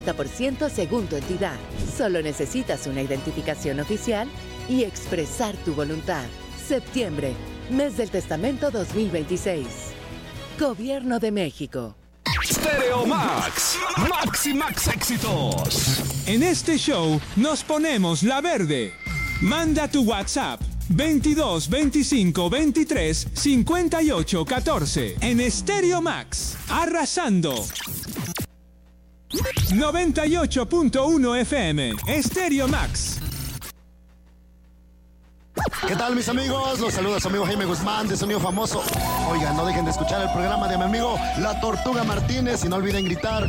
50% según tu entidad. Solo necesitas una identificación oficial y expresar tu voluntad. Septiembre, mes del testamento 2026. Gobierno de México. Stereo Max, Max éxitos. En este show nos ponemos la verde. Manda tu WhatsApp 22 25 23 58 14 en Stereo Max, arrasando. 98.1 FM, Stereo Max. ¿Qué tal, mis amigos? Los saluda su amigo Jaime Guzmán de Sonido Famoso. Oigan, no dejen de escuchar el programa de mi amigo La Tortuga Martínez y no olviden gritar